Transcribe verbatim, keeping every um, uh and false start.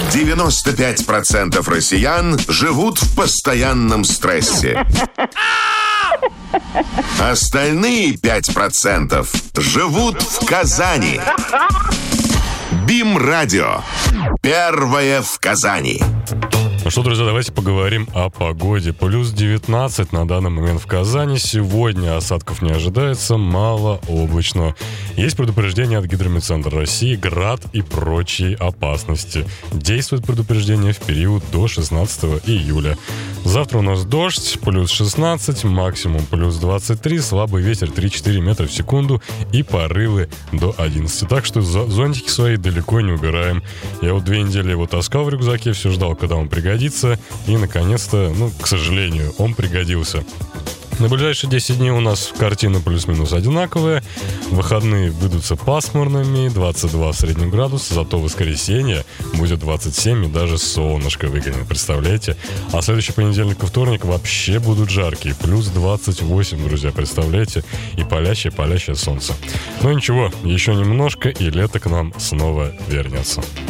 девяносто пять процентов россиян живут в постоянном стрессе. Остальные пять процентов живут в Казани. БИМ-радио. Первое в Казани. Ну что, друзья, давайте поговорим о погоде. Плюс девятнадцать на данный момент в Казани. Сегодня осадков не ожидается, малооблачно. Есть предупреждение от Гидрометцентра России, град и прочие опасности. Действует предупреждение в период до шестнадцатого июля. Завтра у нас дождь, плюс шестнадцать, максимум плюс двадцать три, слабый ветер три-четыре метра в секунду и порывы до одиннадцати. Так что зонтики свои далеко не убираем. Я вот две недели его таскал в рюкзаке, все ждал, когда он пригодится. И, наконец-то, ну, к сожалению, он пригодился. На ближайшие десять дней у нас картина плюс-минус одинаковая. Выходные выйдутся пасмурными, двадцать два в среднем градуса. Зато воскресенье будет двадцать семь и даже солнышко выглянет, представляете? А следующий понедельник и вторник вообще будут жаркие. Плюс двадцать восемь, друзья, представляете? И палящее-палящее солнце. Но ничего, еще немножко, и лето к нам снова вернется.